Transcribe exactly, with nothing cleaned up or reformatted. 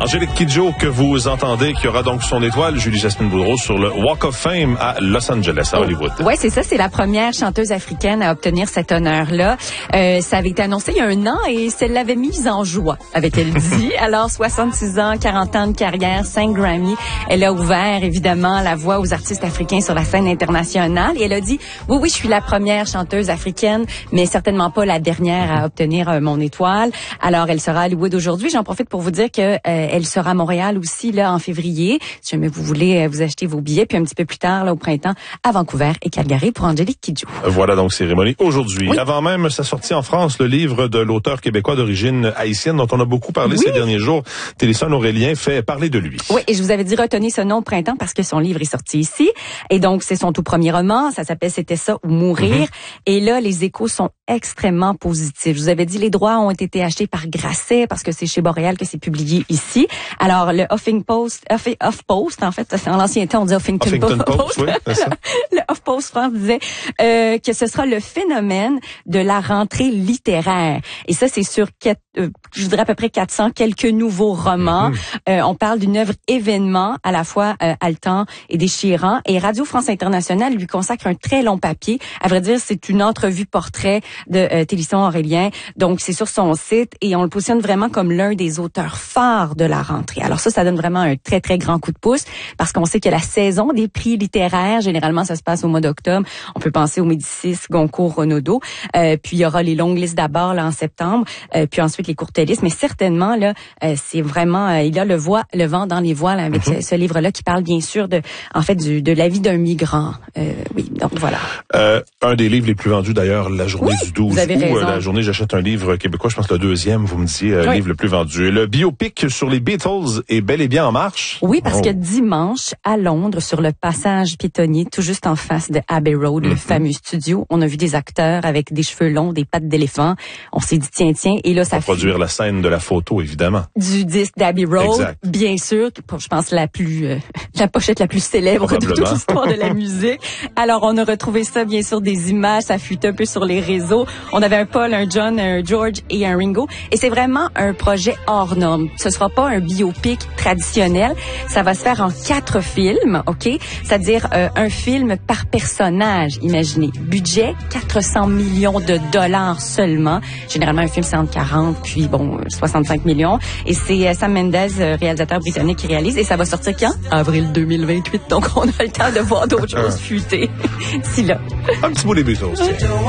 Angélique Kidjo, que vous entendez, qui aura donc son étoile, Julie-Jasmine Boudreau, sur le Walk of Fame à Los Angeles, à Hollywood. Oui, c'est ça. C'est la première chanteuse africaine à obtenir cet honneur-là. Euh, ça avait été annoncé il y a un an et ça l'avait mise en joie, avait-elle dit. Alors, soixante-six ans, quarante ans de carrière, cinq Grammy. Elle a ouvert, évidemment, la voie aux artistes africains sur la scène internationale. Et elle a dit, oui, oui, je suis la première chanteuse africaine, mais certainement pas la dernière à obtenir euh, mon étoile. Alors, elle sera à Hollywood aujourd'hui. J'en profite pour vous dire que euh, elle sera à Montréal aussi, là, en février. Si jamais vous voulez euh, vous acheter vos billets. Puis un petit peu plus tard, là, au printemps, à Vancouver et Calgary pour Angélique Kidjo. Voilà donc cérémonie aujourd'hui. Oui. Avant même sa sortie en France, le livre de l'auteur québécois d'origine haïtienne dont on a beaucoup parlé Oui. ces derniers jours, Téléson Aurélien, fait parler de lui. Oui, et je vous avais dit retenez ce nom au printemps parce que son livre est sorti ici. Et donc, c'est son tout premier roman. Ça s'appelle C'était ça ou mourir. Mm-hmm. Et là, les échos sont extrêmement positifs. Je vous avais dit, les droits ont été achetés par Grasset parce que c'est chez Boréal que c'est publié ici. Alors, le Huffington Post, Huff, Huffpost, en fait, en l'ancien temps, on dit Huffington, Huffington Post. Post. Oui, c'est ça. Le HuffPost France disait euh, que ce sera le phénomène de la rentrée littéraire. Et ça, c'est sur, quatre, euh, je dirais à peu près quatre cents quelques nouveaux romans. Mm-hmm. Euh, on parle d'une œuvre événement à la fois euh, haletant et déchirant. Et Radio France Internationale lui consacre un très long papier. À vrai dire, c'est une entrevue portrait de euh, Téléson Aurélien. Donc, c'est sur son site et on le positionne vraiment comme l'un des auteurs phares de la rentrée. Alors ça, ça donne vraiment un très, très grand coup de pouce parce qu'on sait que la saison des prix littéraires, généralement, ça se passe au mois d'octobre. On peut penser au Médicis, Goncourt, Renaudot. Euh, puis, il y aura les longues listes d'abord là en septembre, euh, puis ensuite les courtes listes. Mais certainement, là, euh, c'est vraiment... Euh, il y a le, voix, le vent dans les voiles avec mm-hmm. ce, ce livre-là qui parle bien sûr de en fait du, de la vie d'un migrant. Euh, oui, donc voilà. Euh, un des livres les plus vendus d'ailleurs, la journée oui, du douze vous avez août. Raison. La journée, j'achète un livre québécois, je pense le deuxième, vous me disiez, euh, oui. livre le plus vendu. Le biopic sur les Beatles est bel et bien en marche. Oui, parce oh. que dimanche, à Londres, sur le passage piétonnier, tout juste en face de Abbey Road, mm-hmm. le fameux studio, on a vu des acteurs avec des cheveux longs, des pattes d'éléphant. On s'est dit, tiens, tiens, et là, ça fait... produire la scène de la photo, évidemment. Du disque d'Abbey Road, exact. Bien sûr, je pense la plus, euh, la pochette la plus célèbre de toute l'histoire de la musique. Alors, on a retrouvé ça, bien sûr, des images, ça fuite un peu sur les réseaux. On avait un Paul, un John, un George et un Ringo. Et c'est vraiment un projet hors norme. Ce sera pas un biopic traditionnel. Ça va se faire en quatre films, OK? C'est-à-dire euh, un film par personnage, imaginez. Budget, quatre cents millions de dollars seulement. Généralement, un film, c'est entre quarante, puis bon, soixante-cinq millions. Et c'est euh, Sam Mendes, euh, réalisateur britannique, qui réalise. Et ça va sortir quand? Avril deux mille vingt-huit. Donc, on a le temps de voir d'autres choses fuiter. Si là. Un petit bout des Beatles, tiens.